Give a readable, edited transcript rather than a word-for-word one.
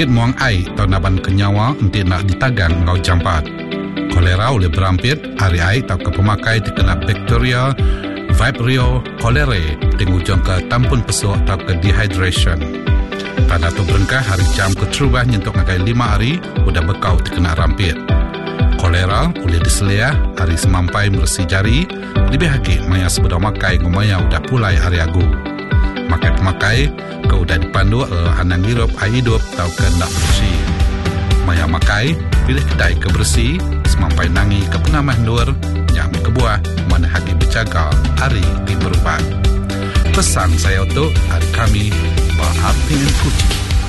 Penyakit muang ai atau naban kenyawa nanti nak ditagan ngau jampat. Kolera oleh berampit, hari ai atau kepemakai terkena bakteria Vibrio cholerae dengan ujung ke tampun pesuk atau ke dehydration. Pada tu berengkah hari jam keterubah nyentuk ngakai 5 hari udah bekau terkena rampit. Kolera oleh diselia hari semampai meresi jari lebih lagi maya sebeda makai ngumaya udah pulai hari agu. Makai pemakai ke udah dipandu hanang hirup air hidup atau ke nak bersih. Maya makai pilih kedai ke bersih semampai nangi ke pengamah nur nyami ke buah mana hagi berjaga hari di berubah. Pesan saya untuk hari kami Bahapin Kucing.